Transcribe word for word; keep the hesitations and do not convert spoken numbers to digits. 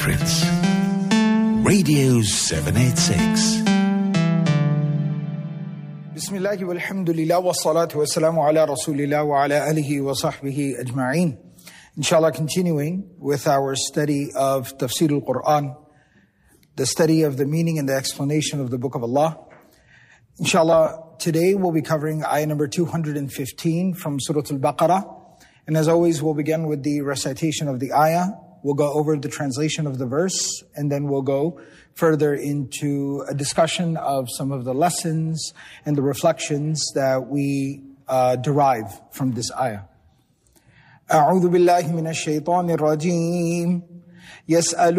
Prince. Radio seven eighty-six. Bismillahi walhamdulillah wa salatu wa salamu ala rasulillah wa ala alihi wa sahbihi ajma'een. Inshallah, continuing with our study of Tafsir al-Quran, the study of the meaning and the explanation of the Book of Allah. Inshallah, today we'll be covering ayah number two hundred fifteen from Surah Al-Baqarah. And as always, we'll begin with the recitation of the ayah. We'll go over the translation of the verse, and then we'll go further into a discussion of some of the lessons and the reflections that we uh, derive from this ayah. أعوذ بالله من الشيطان الرجيم يسأل